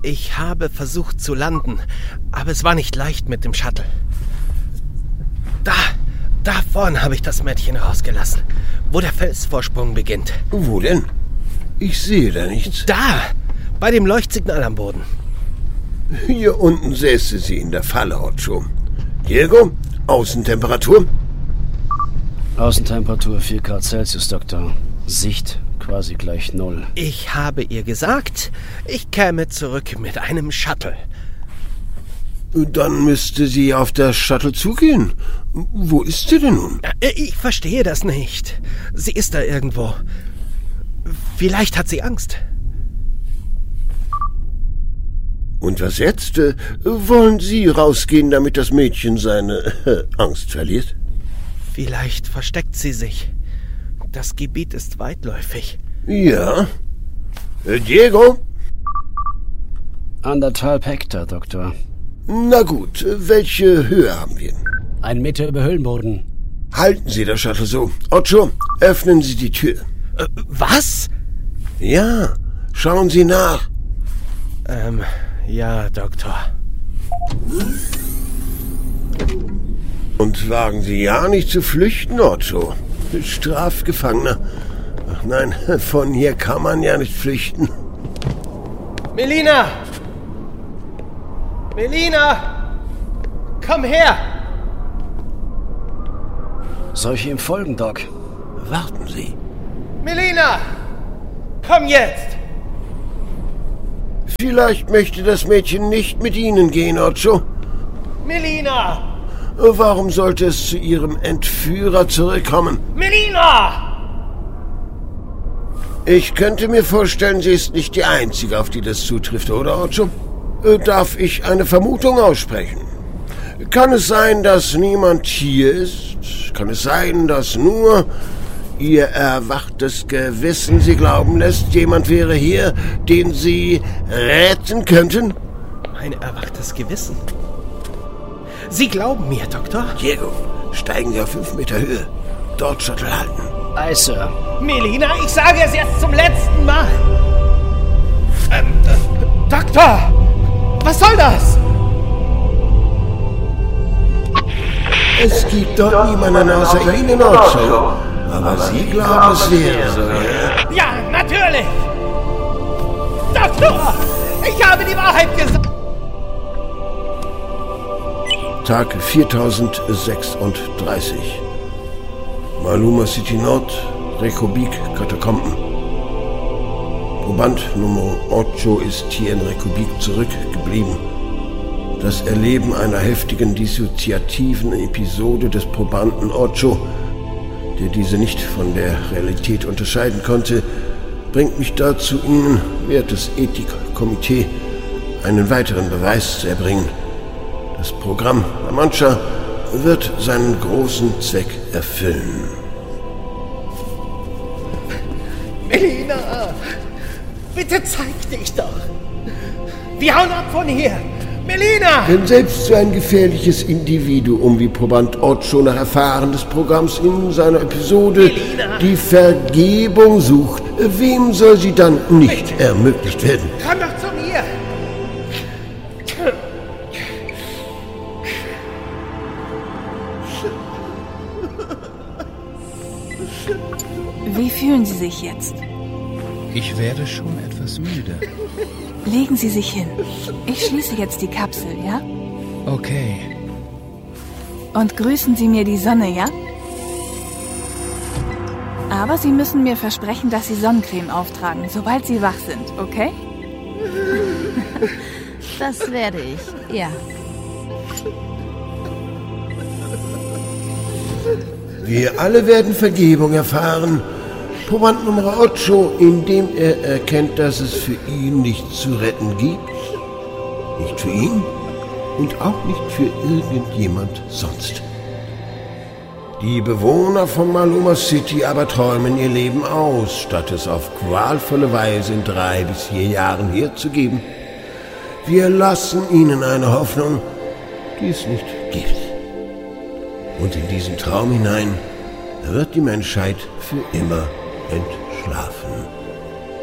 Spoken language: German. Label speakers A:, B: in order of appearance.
A: Ich habe versucht zu landen, aber es war nicht leicht mit dem Shuttle. Da vorne habe ich das Mädchen rausgelassen, wo der Felsvorsprung beginnt.
B: Wo denn? Ich sehe da nichts.
A: Da, bei dem Leuchtsignal am Boden.
B: Hier unten säße sie in der Falle, Ocho. Diego, Außentemperatur?
C: Außentemperatur 4 Grad Celsius, Doktor. Sicht quasi gleich 0.
A: Ich habe ihr gesagt, ich käme zurück mit einem Shuttle.
B: Dann müsste sie auf der Shuttle zugehen. Wo ist sie denn nun?
A: Ich verstehe das nicht. Sie ist da irgendwo. Vielleicht hat sie Angst.
B: Und was jetzt? Wollen Sie rausgehen, damit das Mädchen seine Angst verliert?
A: Vielleicht versteckt sie sich. Das Gebiet ist weitläufig.
B: Ja. Diego?
C: 1,5 Hektar, Doktor.
B: Na gut, welche Höhe haben wir?
C: 1 Meter über Höhlenboden.
B: Halten Sie das Shuttle so. Ocho, öffnen Sie die Tür.
A: Was?
B: Ja, schauen Sie nach.
A: Ja, Doktor.
B: Und wagen Sie ja nicht zu flüchten, Ocho. Strafgefangener. Ach nein, von hier kann man ja nicht flüchten.
A: Melina! Melina! Komm her!
C: Soll ich ihm folgen, Doc?
B: Warten Sie.
A: Melina! Komm jetzt!
B: Vielleicht möchte das Mädchen nicht mit Ihnen gehen, Ocho.
A: Melina!
B: Warum sollte es zu ihrem Entführer zurückkommen?
A: Melina!
B: Ich könnte mir vorstellen, sie ist nicht die Einzige, auf die das zutrifft, oder, Ocho? Darf ich eine Vermutung aussprechen? Kann es sein, dass niemand hier ist? Kann es sein, dass nur Ihr erwachtes Gewissen Sie glauben lässt, jemand wäre hier, den Sie retten könnten?
A: Mein erwachtes Gewissen. Sie glauben mir, Doktor?
B: Diego, steigen Sie auf 5 Meter Höhe. Dort Shuttle halten.
C: Aye, Sir.
A: Melina, ich sage es jetzt zum letzten Mal. Doktor! Was soll das?
B: Es gibt dort niemanden außer Ihnen, Ocho. Aber Sie glauben, es wäre so, ja?
A: Ja, natürlich! Doktor! Ich habe die Wahrheit gesagt!
B: Tag 4036. Maluma City Nord, Rekubik, Katakomben. Proband Nummer 8 ist hier in Rekubik zurückgeblieben. Das Erleben einer heftigen dissoziativen Episode des Probanden 8, der diese nicht von der Realität unterscheiden konnte, bringt mich dazu, Ihnen, wertes Ethikkomitee, einen weiteren Beweis zu erbringen. Das Programm La Mancha wird seinen großen Zweck erfüllen.
A: Melina! Bitte zeig dich doch! Wir hauen ab von hier! Melina!
B: Wenn selbst so ein gefährliches Individuum wie Proband Ocho nach Erfahren des Programms in seiner Episode
A: Melina!
B: Die Vergebung sucht, wem soll sie dann nicht ermöglicht werden?
A: Komm doch zu mir!
D: Wie fühlen Sie sich jetzt?
E: Ich werde schon etwas müde.
D: Legen Sie sich hin. Ich schließe jetzt die Kapsel, ja?
E: Okay.
D: Und grüßen Sie mir die Sonne, ja? Aber Sie müssen mir versprechen, dass Sie Sonnencreme auftragen, sobald Sie wach sind, okay?
F: Das werde ich, ja.
B: Wir alle werden Vergebung erfahren. Proband Nummer 8, indem er erkennt, dass es für ihn nichts zu retten gibt. Nicht für ihn und auch nicht für irgendjemand sonst. Die Bewohner von Maluma City aber träumen ihr Leben aus, statt es auf qualvolle Weise in 3 bis 4 Jahren herzugeben. Wir lassen ihnen eine Hoffnung, die es nicht gibt. Und in diesen Traum hinein wird die Menschheit für immer entschlafen.